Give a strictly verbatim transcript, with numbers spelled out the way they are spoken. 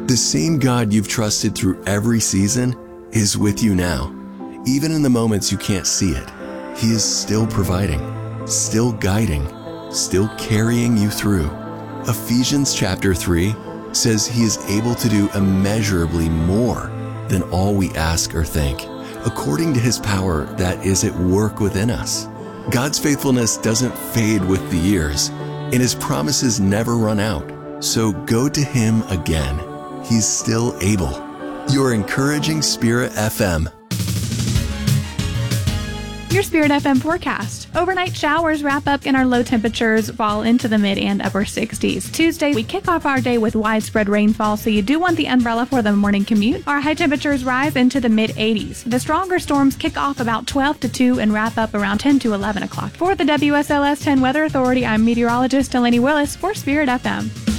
The same God you've trusted through every season is with you now. Even in the moments you can't see it, He is still providing, still guiding, still carrying you through. Ephesians chapter three says He is able to do immeasurably more than all we ask or think, according to His power that is at work within us. God's faithfulness doesn't fade with the years, and His promises never run out. So go to Him again. He's still able. Your Encouraging Spirit F M. Your Spirit F M forecast. Overnight showers wrap up and our low temperatures fall into the mid and upper sixties. Tuesday, we kick off our day with widespread rainfall, so you do want the umbrella for the morning commute. Our high temperatures rise into the mid eighties. The stronger storms kick off about twelve to two and wrap up around ten to eleven o'clock. For the W S L S ten Weather Authority, I'm meteorologist Delaney Willis for Spirit F M.